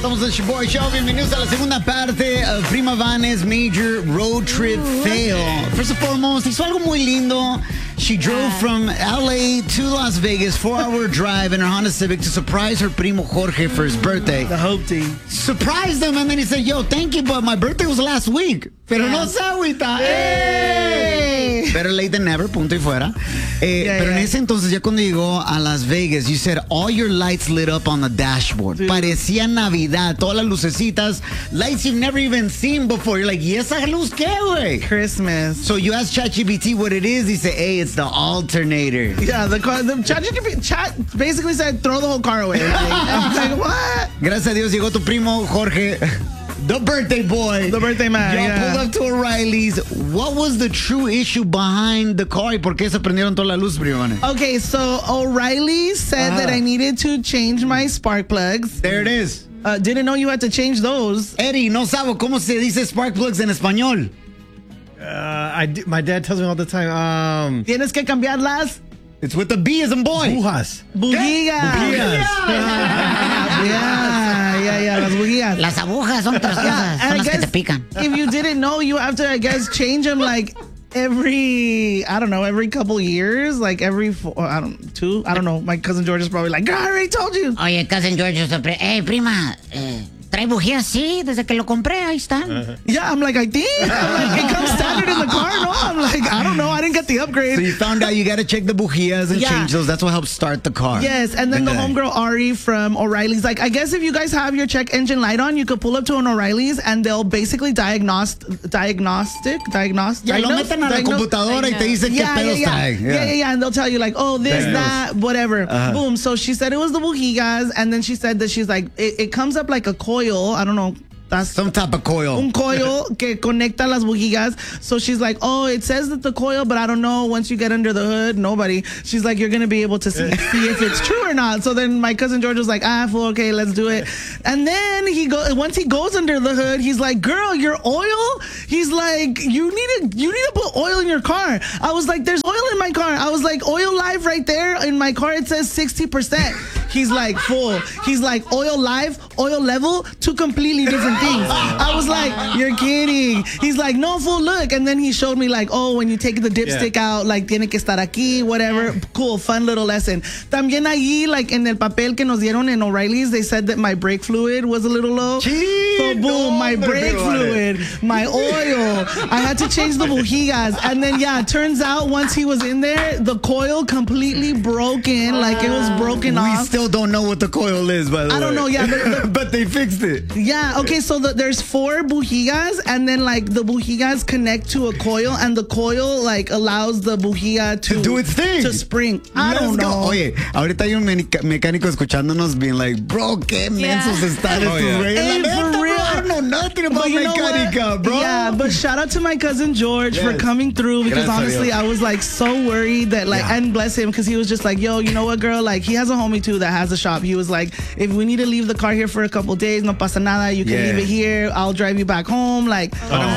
Somos el Shoboy Show. Bienvenidos a la segunda parte of Prima Vanes Major Road Trip Fail. First and foremost, hizo algo muy lindo. She drove from LA to Las Vegas, 4-hour drive in her Honda Civic to surprise her primo Jorge for his birthday. The Hope Team. Surprised him, and then he said, yo, thank you, but my birthday was last week. Pero no se agüita. Hey! Better late than never, punto y fuera. Pero en ese entonces, ya cuando llegó a Las Vegas, you said all your lights lit up on the dashboard. Sí. Parecía Navidad, todas las lucecitas, lights you've never even seen before. You're like, ¿y esa luz qué, güey? Christmas. So you asked ChatGPT what it is. He said, hey, it's the alternator. Yeah, the ChatGPT chat basically said, throw the whole car away. I was like, what? Gracias a Dios llegó tu primo Jorge. The birthday boy. The birthday man. Y'all pulled up to O'Reilly's. What was the true issue behind the car? ¿Y por qué se prendieron toda la luz, primo? Okay, so O'Reilly said that I needed to change my spark plugs. There it is. Didn't know you had to change those. Eddie, no sabo cómo se dice spark plugs en español. My dad tells me all the time. Tienes que cambiarlas. It's with the B as in boy. Bujías. Bujías. Yeah, las bujías. Las agujas son otras cosas, son las que te pican. If you didn't know, you have to, I guess, change them like every couple years, like every two. I don't know. My cousin George is probably like, I already told you. Oye, cousin George, hey, prima, ¿trae bujías? Sí, desde que lo compré, ahí están. Yeah, I'm like, I think. I'm like, it comes standard in the car, no? I'm like, I don't know. I didn't get the upgrade. So you found out you got to check the bujías and change those. That's what helps start the car. Yes, and then the homegirl Ari from O'Reilly's like, I guess if you guys have your check engine light on, you could pull up to an O'Reilly's and they'll basically diagnose. Ya lo meten a la computadora y te dicen qué pedos trae. Yeah, and they'll tell you like, oh, this, that, whatever. Boom. So she said it was the bujías, and then she said that she's like, it comes up like a coil. I don't know. That's some type of coil. Un coil que conecta las bujías. So she's like, oh, it says that the coil, but I don't know. Once you get under the hood, nobody. She's like, you're going to be able to see if it's true or not. So then my cousin George was like, fool, okay, let's do it. And then once he goes under the hood, he's like, girl, your oil? He's like, you need to put oil in your car. I was like, there's oil in my car. I was like, oil live right there in my car. It says 60%. He's like, full. He's like, oil live, oil level, two completely different things. I was like, you're kidding. He's like, no, fool, look. And then he showed me like, oh, when you take the dipstick out, like, tiene que estar aquí, whatever. Cool, fun little lesson. También allí, like, en el papel que nos dieron in O'Reilly's, they said that my brake fluid was a little low. So, boom, my brake fluid, my oil. I had to change the bujías. And then, yeah, it turns out once he was in there, the coil completely broken. Like, it was broken off. We still don't know what the coil is, by the way. I don't know, yeah. But they fixed it. Yeah, okay, so there's 4 bujías, and then, like, the bujías connect to a coil, and the coil, like, allows the bujía to do its thing. To spring. I don't know. Oye, ahorita hay un mecánico escuchándonos being like, bro, qué mensos están estos güeyes. Hey, for real. I don't know nothing about mecánica, bro. Yeah, but shout out to my cousin George for coming through, because honestly, I was, like, so worried that, like, and bless him, because he was just like, yo, you know what, girl? Like, he has a homie, too, that has a shop. He was like, if we need to leave the car here for a couple days, no pasa nada, you can leave it here, I'll drive you back home, like,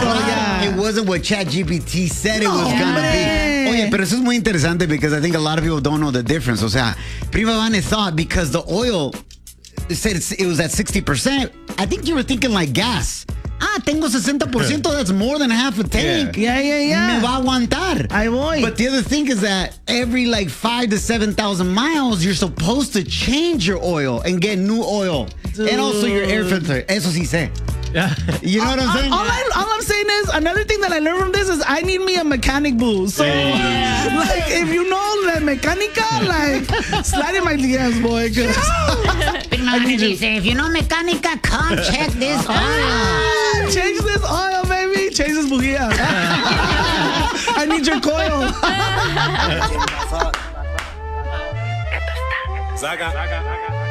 it wasn't what ChatGPT said it was gonna be. Oye, pero eso es muy interesante because I think a lot of people don't know the difference. O sea, Prima Vane thought because the oil said it was at 60%, I think you were thinking like gas. Tengo 60%, that's more than half a tank. Yeah. Me va a aguantar. Ahí voy. But the other thing is that every like 5,000 to 7,000 miles, you're supposed to change your oil and get new oil. Dude. And also your air filter. Eso sí sé. Yeah. You know what I'm saying? All I'm saying is, another thing that I learned from this is I need me a mechanic boo. So, like, if you know la mecánica, like, slide in my DMs, boy. Prima Vane dice, if you know mecánica, come check this oil. Change this oil, baby. Change this bujía. I need your coil. Saga.